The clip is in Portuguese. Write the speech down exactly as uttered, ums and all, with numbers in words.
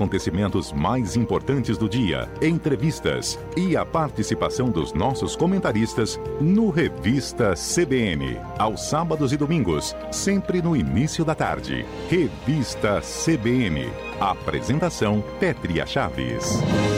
acontecimentos mais importantes do dia, entrevistas e a participação dos nossos comentaristas no Revista C B N. Aos sábados e domingos, sempre no início da tarde. Revista C B N. Apresentação Pétria Chaves.